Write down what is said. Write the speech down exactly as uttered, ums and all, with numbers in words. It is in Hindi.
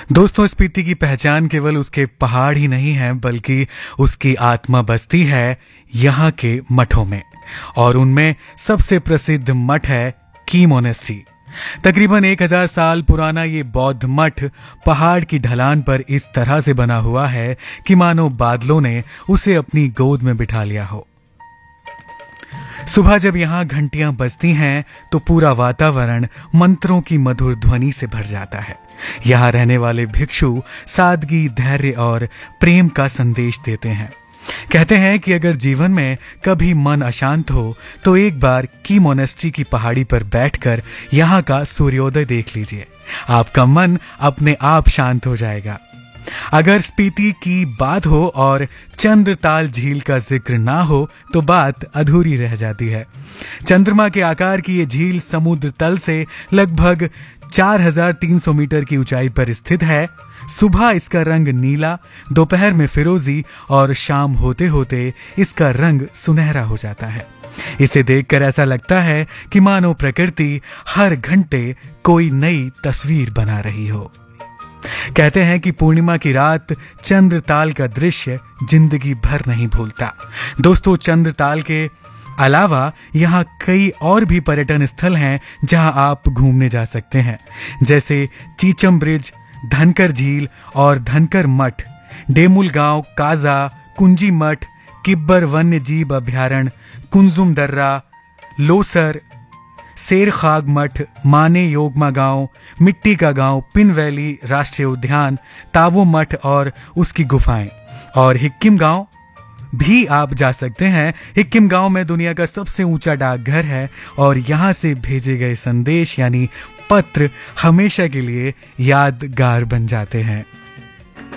दोस्तों, स्पीति की पहचान केवल उसके पहाड़ ही नहीं है, बल्कि उसकी आत्मा बसती है यहाँ के मठों में। और उनमें सबसे प्रसिद्ध मठ है की मोनेस्ट्री। तकरीबन एक हजार साल पुराना ये बौद्ध मठ पहाड़ की ढलान पर इस तरह से बना हुआ है कि मानो बादलों ने उसे अपनी गोद में बिठा लिया हो। सुबह जब यहाँ घंटियां बजती हैं तो पूरा वातावरण मंत्रों की मधुर ध्वनि से भर जाता है। यहाँ रहने वाले भिक्षु सादगी, धैर्य और प्रेम का संदेश देते हैं। कहते हैं कि अगर जीवन में कभी मन अशांत हो तो एक बार की मोनेस्ट्री की पहाड़ी पर बैठकर यहाँ का सूर्योदय देख लीजिए, आपका मन अपने आप शांत हो जाएगा। अगर स्पीति की बात हो और चंद्रताल झील का जिक्र ना हो तो बात अधूरी रह जाती है। चंद्रमा के आकार की ये झील समुद्र तल से लगभग चार हजार तीन सौ मीटर की ऊंचाई पर स्थित है। सुबह इसका रंग नीला, दोपहर में फिरोजी और शाम होते होते इसका रंग सुनहरा हो जाता है। इसे देखकर ऐसा लगता है कि मानो प्रकृति हर घंटे कोई नई तस्वीर बना रही हो। कहते हैं कि पूर्णिमा की रात चंद्रताल का दृश्य जिंदगी भर नहीं भूलता। दोस्तों, चंद्रताल के अलावा यहाँ कई और भी पर्यटन स्थल हैं जहाँ आप घूमने जा सकते हैं, जैसे चीचम ब्रिज, धनकर झील और धनकर मठ, डेमुल गांव, काजा, कुंजी मठ, किब्बर वन्य जीव अभ्यारण्य, कुंजुम दर्रा, लोसर, शेर खाग मठ, माने योगमा गांव, मिट्टी का गांव, पिन वैली राष्ट्रीय उद्यान, तावो मठ और उसकी गुफाएं, और हिक्किम गांव भी आप जा सकते हैं। हिक्किम गांव में दुनिया का सबसे ऊंचा डाकघर है और यहाँ से भेजे गए संदेश यानी पत्र हमेशा के लिए यादगार बन जाते हैं।